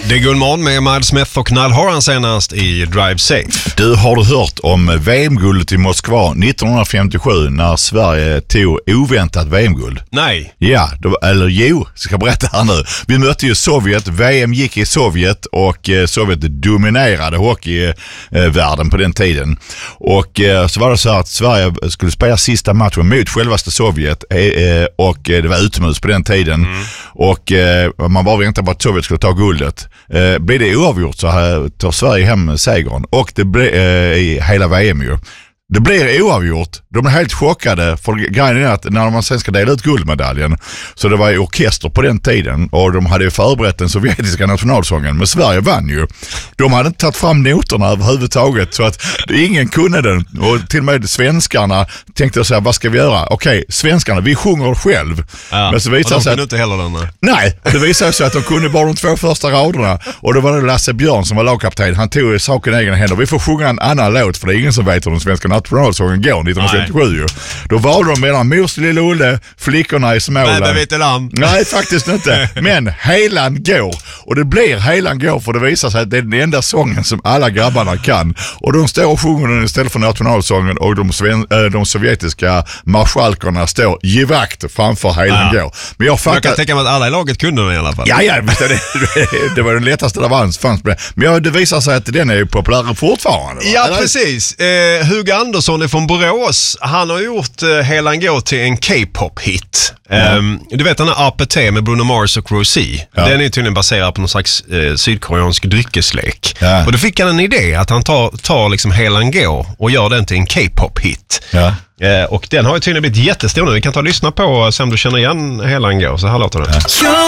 Det är Gullmorgon med Miles Smith och Nile Horan senast i Drive Safe. Du, har du hört om VM-guldet i Moskva 1957 när Sverige tog oväntat VM-guld? Nej. Ja, ska jag berätta här nu. Vi mötte ju Sovjet, VM gick i Sovjet och Sovjet dominerade hockeyvärlden på den tiden. Och så var det så att Sverige skulle spela sista matchen mot självaste Sovjet och det var utomhus på den tiden. Och man bara väntade på att Sovjet skulle ta guldet. Blir det oavgjort så tar Sverige hem segern och det blir i hela VM ju. Det blir oavgjort. De är helt chockade för grejen är att när man sen ska dela ut guldmedaljen så det var ju orkester på den tiden och de hade ju förberett den sovjetiska nationalsången men Sverige vann ju. De hade inte tagit fram noterna överhuvudtaget så att ingen kunde den och till och med svenskarna tänkte säga vad ska vi göra? Okej, svenskarna, vi sjunger själv. Ja, men så visade och de sig kunde inte heller den. Nej, det visade sig att de kunde bara de 2 första raderna och då var det Lasse Björn som var lagkapten. Han tog saken i egna händer. Vi får sjunga en annan låt för det är ingen som vet hur den svenska nationalsången går 1957 ju. Då var de mellan Mors lille Olle, Flickorna i Småland. Nej, vet lamm. Nej, faktiskt inte. Men Helan går. Och det blir Helan går för det visar sig att det är den enda sången som alla grabbarna kan. Och de står och sjunger den istället för nationalsången och de sovjetiska marskalkerna står givakt framför Helan går. Men jag kan tänka mig att alla i laget kunde den i alla fall. Ja, det var den lättaste där fanns på det. Men det visar sig att den är ju populär fortfarande. Va? Ja, precis. Hugo Andersson är från Borås. Han har gjort Helan går till en K-pop-hit. Du vet den här APT med Bruno Mars och Rosie. Ja. Den är tydligen baserad på någon slags sydkoreansk dryckeslek. Ja. Och då fick han en idé att han tar liksom Helan går och gör den till en K-pop-hit. Ja. Och den har ju tydligen blivit jättestor nu. Vi kan ta och lyssna på så om du känner igen Helan går. Så här låter den. Ja.